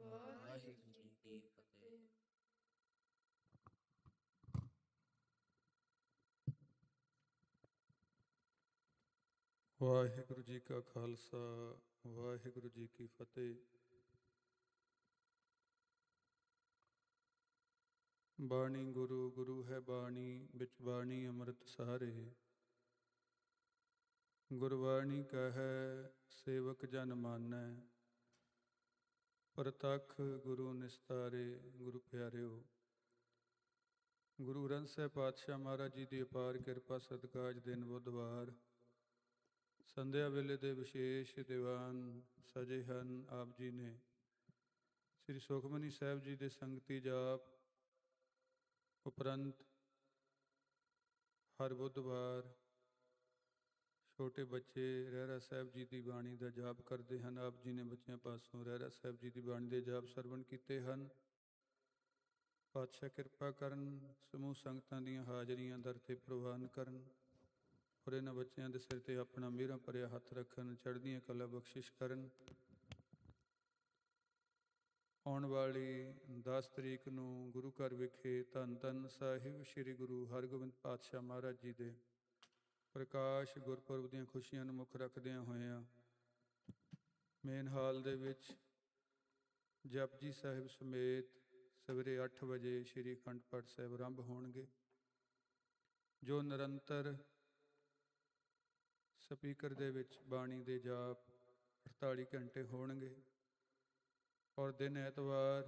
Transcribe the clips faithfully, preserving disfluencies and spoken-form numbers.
ਵਾਹਿਗੁਰੂ ਜੀ ਕੀ ਫਤਿਹ। ਵਾਹਿਗੁਰੂ ਜੀ ਕਾ ਖਾਲਸਾ, ਵਾਹਿਗੁਰੂ ਜੀ ਕੀ ਫਤਿਹ। ਬਾਣੀ ਗੁਰੂ, ਗੁਰੂ ਹੈ ਬਾਣੀ, ਵਿੱਚ ਬਾਣੀ ਅੰਮ੍ਰਿਤ ਸਾਰੇ। ਗੁਰਬਾਣੀ ਕਹੈ ਸੇਵਕ ਜਨ ਮਾਨੈ, ਪ੍ਰਤੱਖ ਗੁਰੂ ਨਿਸਤਾਰੇ। ਗੁਰੂ ਪਿਆਰਿਓ, ਗੁਰੂ ਗ੍ਰੰਥ ਸਾਹਿਬ ਪਾਤਸ਼ਾਹ ਮਹਾਰਾਜ ਜੀ ਦੀ ਅਪਾਰ ਕਿਰਪਾ ਸਦਕਾ ਅੱਜ ਦਿਨ ਬੁੱਧਵਾਰ ਸੰਧਿਆ ਵੇਲੇ ਦੇ ਵਿਸ਼ੇਸ਼ ਦੀਵਾਨ ਸਜੇ ਹਨ। ਆਪ ਜੀ ਨੇ ਸ੍ਰੀ ਸੁਖਮਨੀ ਸਾਹਿਬ ਜੀ ਦੇ ਸੰਗਤੀ ਜਾਪ ਉਪਰੰਤ ਹਰ ਬੁੱਧਵਾਰ ਛੋਟੇ ਬੱਚੇ ਰਹਿਰਾ ਸਾਹਿਬ ਜੀ ਦੀ ਬਾਣੀ ਦਾ ਜਾਪ ਕਰਦੇ ਹਨ। ਆਪ ਜੀ ਨੇ ਬੱਚਿਆਂ ਪਾਸੋਂ ਰਹਿਰਾ ਸਾਹਿਬ ਜੀ ਦੀ ਬਾਣੀ ਦੇ ਜਾਪ ਸਰਵਣ ਕੀਤੇ ਹਨ। ਪਾਤਸ਼ਾਹ ਕਿਰਪਾ ਕਰਨ, ਸਮੂਹ ਸੰਗਤਾਂ ਦੀਆਂ ਹਾਜ਼ਰੀਆਂ ਦਰ 'ਤੇ ਪ੍ਰਵਾਨ ਕਰਨ ਔਰ ਇਹਨਾਂ ਬੱਚਿਆਂ ਦੇ ਸਿਰ 'ਤੇ ਆਪਣਾ ਮਿਹਰਾਂ ਭਰਿਆ ਹੱਥ ਰੱਖਣ, ਚੜ੍ਹਦੀਆਂ ਕਲਾ ਬਖਸ਼ਿਸ਼ ਕਰਨ। ਆਉਣ ਵਾਲੀ ਦਸ ਤਰੀਕ ਨੂੰ ਗੁਰੂ ਘਰ ਵਿਖੇ ਧੰਨ ਧੰਨ ਸਾਹਿਬ ਸ੍ਰੀ ਗੁਰੂ ਹਰਗੋਬਿੰਦ ਪਾਤਸ਼ਾਹ ਮਹਾਰਾਜ ਜੀ ਦੇ ਪ੍ਰਕਾਸ਼ ਗੁਰਪੁਰਬ ਦੀਆਂ ਖੁਸ਼ੀਆਂ ਨੂੰ ਮੁੱਖ ਰੱਖਦਿਆਂ ਹੋਇਆਂ ਮੇਨ ਹਾਲ ਦੇ ਵਿੱਚ ਜਪਜੀ ਸਾਹਿਬ ਸਮੇਤ ਸਵੇਰੇ ਅੱਠ ਵਜੇ ਸ਼੍ਰੀ ਅਖੰਡ ਪਾਠ ਸਾਹਿਬ ਆਰੰਭ ਹੋਣਗੇ, ਜੋ ਨਿਰੰਤਰ ਸਪੀਕਰ ਦੇ ਵਿੱਚ ਬਾਣੀ ਦੇ ਜਾਪ ਅਠਤਾਲੀ ਘੰਟੇ ਹੋਣਗੇ। ਔਰ ਦਿਨ ਐਤਵਾਰ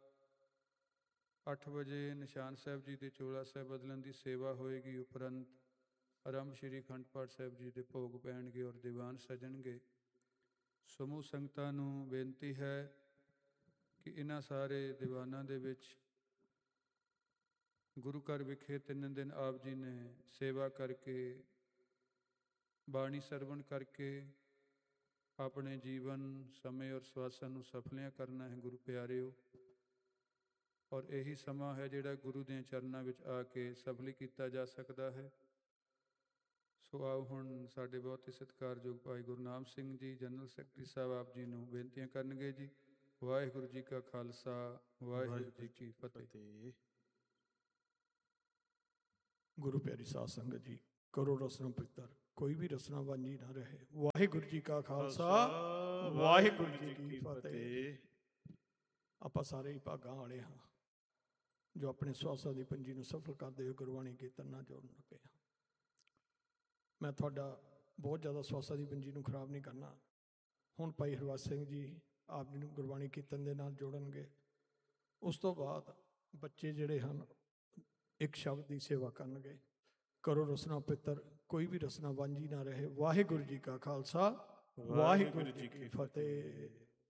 ਅੱਠ ਵਜੇ ਨਿਸ਼ਾਨ ਸਾਹਿਬ ਜੀ ਦੇ ਚੋਲਾ ਸਾਹਿਬ ਬਦਲਣ ਦੀ ਸੇਵਾ ਹੋਏਗੀ। ਉਪਰੰਤ ਆਰੰਭ ਸ਼੍ਰੀ ਅਖੰਡ ਪਾਠ ਸਾਹਿਬ ਜੀ ਦੇ ਭੋਗ ਪੈਣਗੇ ਔਰ ਦੀਵਾਨ ਸਜਣਗੇ। ਸਮੂਹ ਸੰਗਤਾਂ ਨੂੰ ਬੇਨਤੀ ਹੈ ਕਿ ਇਹਨਾਂ ਸਾਰੇ ਦੀਵਾਨਾਂ ਦੇ ਵਿੱਚ ਗੁਰੂ ਘਰ ਵਿਖੇ ਤਿੰਨ ਦਿਨ ਆਪ ਜੀ ਨੇ ਸੇਵਾ ਕਰਕੇ, ਬਾਣੀ ਸਰਵਣ ਕਰਕੇ ਆਪਣੇ ਜੀਵਨ, ਸਮੇਂ ਔਰ ਸਵਾਸਾਂ ਨੂੰ ਸਫਲਿਆਂ ਕਰਨਾ ਹੈ। ਗੁਰੂ ਪਿਆਰਿਓ, ਔਰ ਇਹੀ ਸਮਾਂ ਹੈ ਜਿਹੜਾ ਗੁਰੂ ਦੇ ਚਰਨਾਂ ਵਿੱਚ ਆ ਕੇ ਸਫਲੀ ਕੀਤਾ ਜਾ ਸਕਦਾ ਹੈ। ਸੋ ਆਓ ਹੁਣ ਸਾਡੇ ਬਹੁਤ ਹੀ ਸਤਿਕਾਰਯੋਗ ਭਾਈ ਗੁਰਨਾਮ ਸਿੰਘ ਜੀ ਜਨਰਲ ਸੈਕਟਰੀ ਸਾਹਿਬ ਆਪ ਜੀ ਨੂੰ ਬੇਨਤੀਆਂ ਕਰਨਗੇ ਜੀ। ਵਾਹਿਗੁਰੂ ਜੀ ਕਾ ਖਾਲਸਾ, ਵਾਹਿਗੁਰੂ ਜੀ ਕੀ ਫਤਿਹ। ਗੁਰੂ ਪਿਆਰੀ ਸਾਧ ਸੰਗਤ ਜੀ, ਕਰੋ ਰਸਨਾ ਪਿੱਤਰ, ਕੋਈ ਵੀ ਰਸਨਾ ਵਾਂਝੀ ਨਾ ਰਹੇ। ਵਾਹਿਗੁਰੂ ਜੀ ਕਾ ਖਾਲਸਾ, ਵਾਹਿਗੁਰੂ ਜੀ ਕੀ ਫਤਿਹ। ਆਪਾਂ ਸਾਰੇ ਹੀ ਭਾਗਾਂ ਵਾਲੇ ਹਾਂ ਜੋ ਆਪਣੇ ਸਵਾਸਾਂ ਦੀ ਪੰਜੀ ਨੂੰ ਸਫਲ ਕਰਦੇ ਹੋਏ ਗੁਰਬਾਣੀ ਕੀਰਤਨ ਨਾਲ ਜੋੜਨ ਲੱਗੇ ਹਾਂ। ਮੈਂ ਤੁਹਾਡਾ ਬਹੁਤ ਜ਼ਿਆਦਾ ਸਵਾਸਾਂ ਦੀ ਪੰਜੀ ਨੂੰ ਖਰਾਬ ਨਹੀਂ ਕਰਨਾ। ਹੁਣ ਭਾਈ ਹਰਬੰਸ ਸਿੰਘ ਜੀ ਆਪ ਜੀ ਨੂੰ ਗੁਰਬਾਣੀ ਕੀਰਤਨ ਦੇ ਨਾਲ ਜੋੜਨਗੇ। ਉਸ ਤੋਂ ਬਾਅਦ ਬੱਚੇ ਜਿਹੜੇ ਹਨ ਇੱਕ ਸ਼ਬਦ ਦੀ ਸੇਵਾ ਕਰਨਗੇ। ਕਰੋ ਰਸਨਾ ਪਿੱਤਰ, ਕੋਈ ਵੀ ਰਸਨਾ ਵਾਂਝੀ ਨਾ ਰਹੇ। ਵਾਹਿਗੁਰੂ ਜੀ ਕਾ ਖਾਲਸਾ, ਵਾਹਿਗੁਰੂ ਜੀ ਕੀ ਫਤਿਹ।